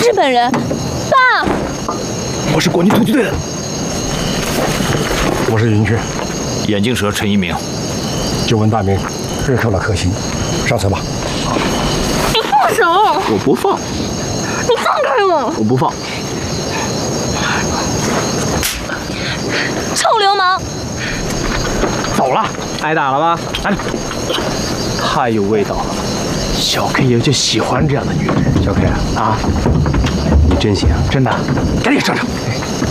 日本人。爸， 我是国际突击队的。 我是云雀， 眼镜蛇陈一鸣。 久闻大名，认出了可心，上车吧。 你放手！ 我不放。 你放开我！ 我不放。 臭流氓！ 走了，挨打了吧？来，太有味道了。小 K 爷就喜欢这样的女人。 小 K 啊，你真行， 真的，赶紧上车。